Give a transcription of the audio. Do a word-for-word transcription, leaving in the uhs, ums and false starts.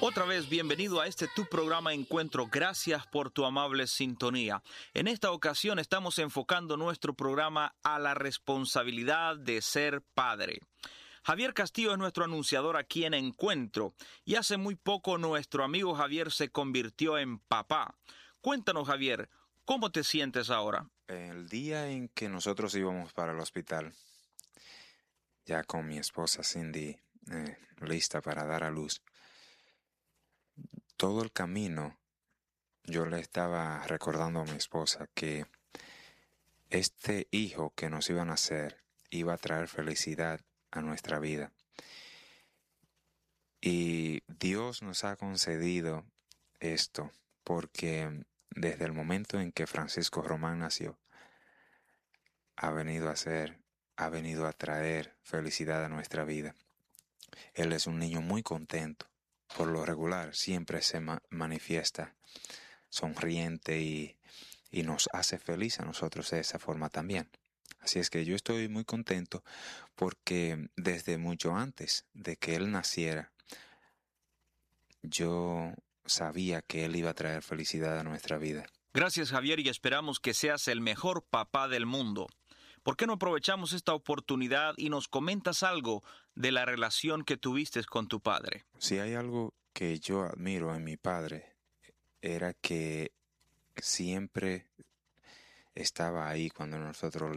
Otra vez, bienvenido a este tu programa Encuentro. Gracias por tu amable sintonía. En esta ocasión estamos enfocando nuestro programa a la responsabilidad de ser padre. Javier Castillo es nuestro anunciador aquí en Encuentro y hace muy poco nuestro amigo Javier se convirtió en papá. Cuéntanos, Javier, ¿cómo te sientes ahora? El día en que nosotros íbamos para el hospital, ya con mi esposa Cindy eh, lista para dar a luz, todo el camino yo le estaba recordando a mi esposa que este hijo que nos iba a nacer iba a traer felicidad a nuestra vida. Y Dios nos ha concedido esto porque desde el momento en que Francisco Román nació, ha venido a ser, ha venido a traer felicidad a nuestra vida. Él es un niño muy contento. Por lo regular, siempre se ma- manifiesta sonriente y, y nos hace feliz a nosotros de esa forma también. Así es que yo estoy muy contento porque desde mucho antes de que él naciera, yo sabía que él iba a traer felicidad a nuestra vida. Gracias, Javier, y esperamos que seas el mejor papá del mundo. ¿Por qué no aprovechamos esta oportunidad y nos comentas algo de la relación que tuviste con tu padre? Si hay algo que yo admiro en mi padre, era que siempre estaba ahí cuando nosotros